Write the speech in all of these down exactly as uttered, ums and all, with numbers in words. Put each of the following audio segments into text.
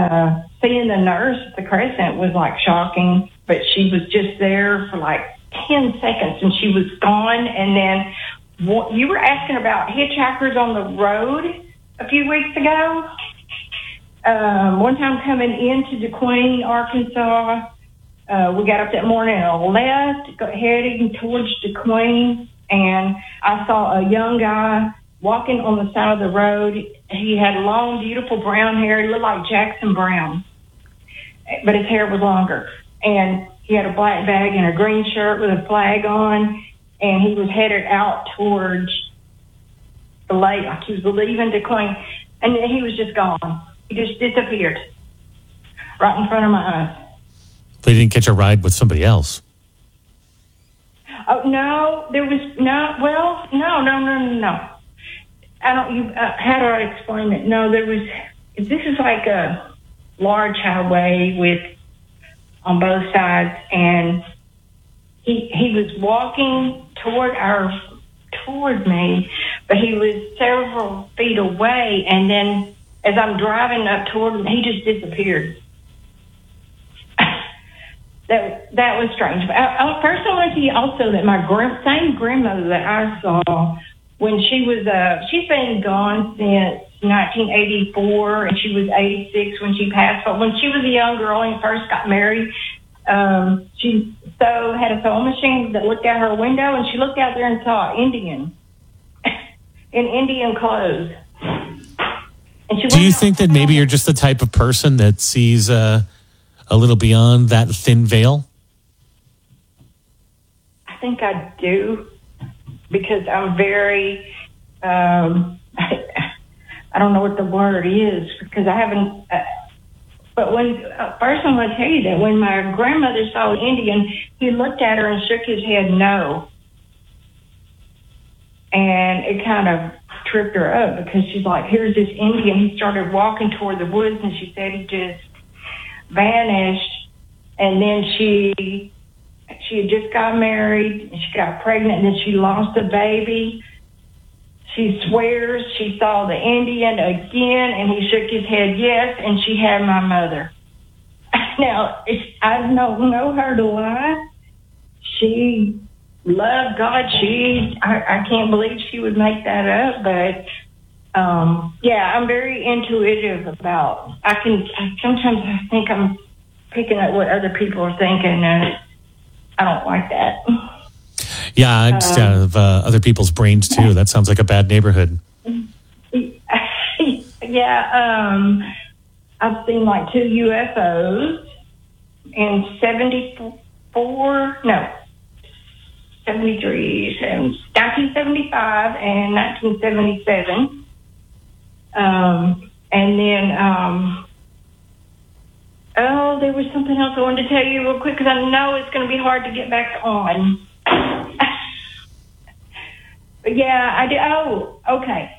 uh, seeing the nurse at the Crescent was like shocking, but she was just there for like ten seconds and she was gone. And then what, you were asking about hitchhikers on the road a few weeks ago. Um, one time coming into DeQueen, Arkansas, uh, we got up that morning and left, heading towards DeQueen, and I saw a young guy walking on the side of the road. He had long, beautiful brown hair. He looked like Jackson Brown, but his hair was longer. And he had a black bag and a green shirt with a flag on, and he was headed out towards the lake, like he was leaving DeQueen, and then he was just gone. He just disappeared right in front of my eyes. They didn't catch a ride with somebody else. Oh, no, there was no, well, no, no, no, no, no. I don't, you, uh, how do I explain it? No, there was, this is like a large highway with, on both sides, and he, he was walking toward our, toward me, but he was several feet away, and then as I'm driving up toward him, he just disappeared. that that was strange. But I, I, first, I want to tell you also that my grand, same grandmother that I saw when she was, uh, she's been gone since nineteen eighty-four, and she was eighty-six when she passed. But when she was a young girl and first got married, um, she so had a sewing machine that looked out her window, and she looked out there and saw an Indian in Indian clothes. Do you think that maybe you're just the type of person that sees uh, a little beyond that thin veil? I think I do, because I'm very, um, I, I don't know what the word is, because I haven't, uh, but when, uh, first I'm going to tell you that when my grandmother saw an Indian, he looked at her and shook his head no. And it kind of tripped her up, because she's like, here's this Indian. He started walking toward the woods, and she said he just vanished. And then she she had just got married, and she got pregnant, and then she lost a baby. She swears she saw the Indian again, and he shook his head yes, and she had my mother. Now, it's, I don't know her to lie. She loved God. She, I, I can't believe she would make that up, but um, yeah, I'm very intuitive about, I can, I, sometimes I think I'm picking up what other people are thinking, and I don't like that. Yeah, I just um, out of uh, other people's brains too. That sounds like a bad neighborhood. Yeah, um, I've seen like two U F Os in seventy-four, no, seventy-three, nineteen seventy-five and nineteen seventy-seven. Um, and then, um, oh, there was something else I wanted to tell you real quick, because I know it's going to be hard to get back on. But yeah, I did. Oh, okay.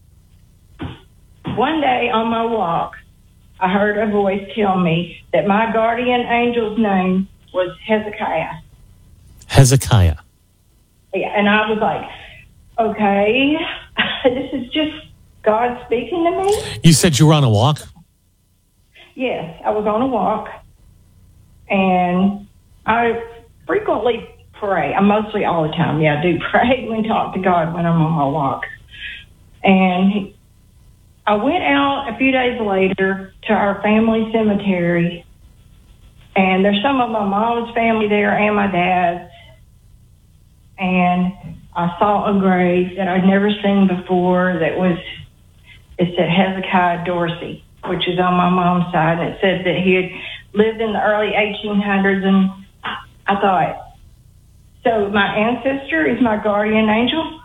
One day on my walk, I heard a voice tell me that my guardian angel's name was Hezekiah. Hezekiah. Yeah, and I was like, okay, this is just God speaking to me. You said you were on a walk? Yes, I was on a walk, and I frequently pray. I mostly all the time, yeah, I do pray and talk to God when I'm on my walk. And he, I went out a few days later to our family cemetery, and there's some of my mom's family there and my dad's. And I saw a grave that I'd never seen before that was, it said Hezekiah Dorsey, which is on my mom's side. And it said that he had lived in the early eighteen hundreds. And I thought, so my ancestor is my guardian angel?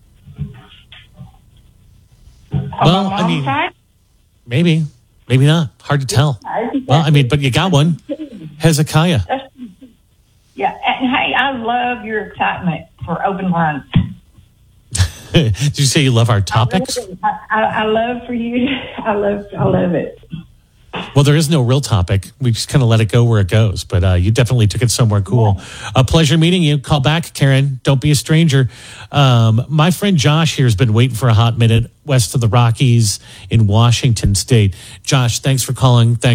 Well, I mean, side? maybe, maybe not. Hard to tell. Well, I mean, but you got one. Hezekiah. That's, yeah, and hey, I love your excitement for open lines. Did you say you love our topics? I, I, I love for you. I love, I love it. Well, there is no real topic. We just kind of let it go where it goes. But uh, you definitely took it somewhere cool. Yeah. A pleasure meeting you. Call back, Karen. Don't be a stranger. Um, my friend Josh here has been waiting for a hot minute west of the Rockies in Washington State. Josh, thanks for calling. Thanks.